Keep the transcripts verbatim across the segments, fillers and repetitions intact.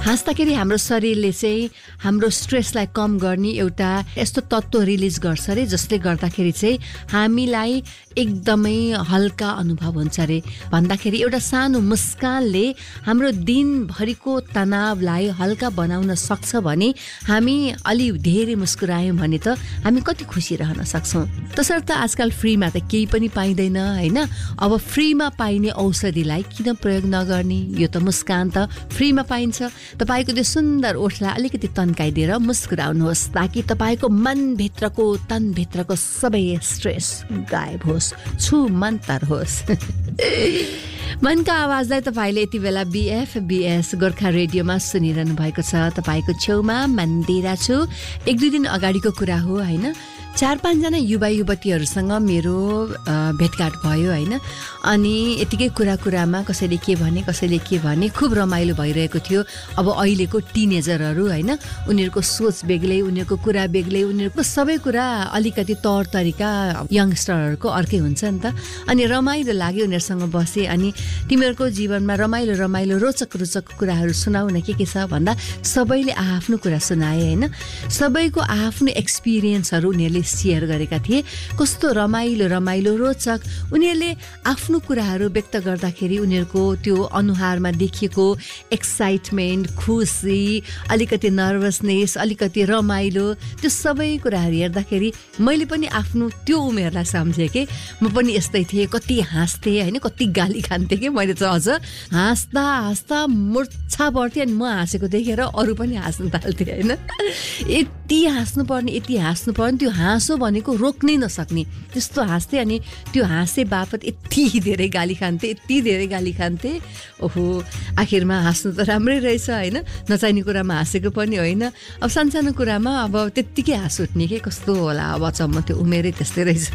हाँस्दाखेरि हाम्रो शरीरले चाहिँ हाम्रो स्ट्रेसलाई कम गर्ने एउटा यस्तो तत्त्व रिलिज गर्छ रे, जसले गर्दाखेरि चाहिँ हामीलाई एकदमै हल्का अनुभव हुन्छ रे। भन्दाखेरि एउटा सानो मुस्कानले हाम्रो दिनभरिको तनावलाई हल्का बनाउन सक्छ भने हामी अलि धेरै मुस्कुरायौँ भने त हामी कति खुसी रहन सक्छौँ। तसर्थ आजकल फ्रीमा त केही पनि पाइँदैन होइन। अब फ्रीमा पाइने औषधिलाई किन प्रयोग नगर्ने? यो त मुस्कान त फ्रीमा पाइन्छ। तपाईँको त्यो सुन्दर ओठलाई अलिकति तन्काइदिएर मुस्कुराउनुहोस्, ताकि तपाईँको मनभित्रको तनभित्रको सबै स्ट्रेस गायब होस्, छु मन्तर होस्। मनका आवाजलाई तपाईँले यति बेला बिएफ बिएस गोर्खा रेडियोमा सुनिरहनु भएको छ। तपाईँको छेउमा मन्दिरा छु। एक दुई दिन अगाडिको कुरा हो होइन। चार पाँचजना युवा युवतीहरूसँग मेरो भेटघाट भयो होइन। अनि यतिकै कुरा कुरामा कसैले के भने कसैले के भने खुब रमाइलो भइरहेको थियो। अब अहिलेको टिनेजरहरू होइन, उनीहरूको सोच बेग्लै, उनीहरूको कुरा बेग्लै, उनीहरूको सबै कुरा अलिकति तौर तरिका यङ्स्टरहरूको अर्कै हुन्छ नि त। अनि रमाइलो लाग्यो उनीहरूसँग बसेँ। अनि तिमीहरूको जीवनमा रमाइलो रमाइलो रोचक रोचक कुराहरू सुनाउ न, के के छ भन्दा सबैले आफ्नो कुरा सुनाए होइन। सबैको आफ्नो एक्सपिरियन्सहरू उनीहरूले सेयर गरेका थिए। कस्तो रमाइलो रमाइलो रोचक उनीहरूले आफ्नो कुराहरू व्यक्त गर्दाखेरि उनीहरूको त्यो अनुहारमा देखिएको एक्साइटमेन्ट, खुसी, अलिकति नर्भसनेस, अलिकति रमाइलो, त्यो सबै कुराहरू हेर्दाखेरि मैले पनि आफ्नो त्यो उमेरलाई सम्झेँ कि म पनि यस्तै थिएँ। कति हाँस्थेँ होइन, कति गाली खान्थेँ कि मैले चाहिँ अझ हाँस्दा हाँस्दा मुर्छा पर्थेँ। अनि म हाँसेको देखेर अरू पनि हाँस्न थाल्थेँ होइन। यति हाँस्नुपर्ने यति हाँस्नुपर्ने त्यो हाँसो भनेको रोक्नै नसक्ने त्यस्तो हाँस्थेँ। अनि त्यो हाँसे बापत यति धेरै गाली खान्थेँ, यति धेरै गाली खान्थेँ। ओहो, आखिरमा हाँस्नु त राम्रै रहेछ होइन। नचाहिने कुरामा हाँसेको पनि होइन। अब सानसानो कुरामा अब त्यत्तिकै हाँस उठ्ने कि कस्तो होला अब अचम्म, त्यो उमेरै त्यस्तै रहेछ।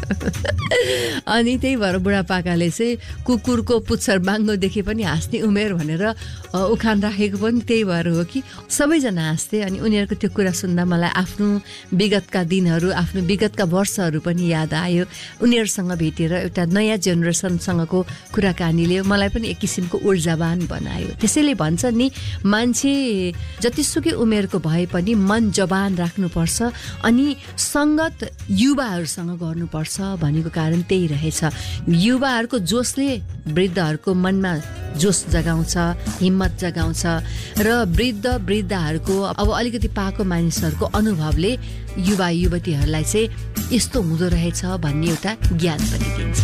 अनि त्यही भएर बुढापाकाले चाहिँ कुकुरको पुच्छर बाङ्गो देखे पनि हाँस्ने उमेर भनेर उखान राखेको पनि त्यही भएर हो कि सबैजना हाँस्थे। अनि उनीहरूको त्यो कुरा सुन्दा मलाई आफ्नो विगतका दिनहरू, आफ्नो विगतका वर्षहरू पनि याद आयो। उनीहरूसँग भेटेर एउटा नयाँ जेनेरेसनसँगको कुराकानीले मलाई पनि एक किसिमको ऊर्जावान बनायो। त्यसैले भन्छ नि, मान्छे जतिसुकै उमेरको भए पनि मन जवान राख्नुपर्छ अनि सङ्गत युवाहरूसँग गर्नुपर्छ भनेको कारण त्यही रहेछ। युवाहरूको जोसले वृद्धहरूको मनमा जोस जगाउँछ, हिम्मत जगाउँछ र वृद्ध वृद्धहरूको अब अलिकति पाएको मानिसहरूको अनुभवले युवा युवतीहरूलाई चाहिँ यस्तो हुँदो रहेछ भन्ने एउटा ज्ञान पनि दिन्छ।